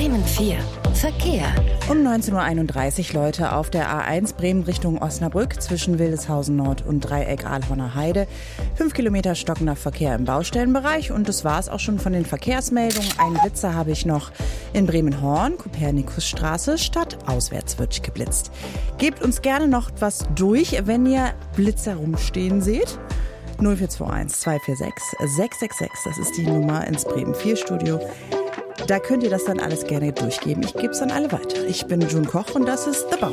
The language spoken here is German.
Bremen 4. Verkehr. Um 19.31 Uhr, Leute, auf der A1 Bremen Richtung Osnabrück zwischen Wildeshausen Nord und Dreieck Ahlhorner Heide. 5 Kilometer stockender Verkehr im Baustellenbereich und das war es auch schon von den Verkehrsmeldungen. Einen Blitzer habe ich noch in Bremen-Horn, Kopernikusstraße, stadtauswärts wird geblitzt. Gebt uns gerne noch was durch, wenn ihr Blitzer rumstehen seht. 0421 246 666, das ist die Nummer ins Bremen 4 Studio. Da könnt ihr das dann alles gerne durchgeben. Ich gebe es an alle weiter. Ich bin June Koch und das ist The Bau.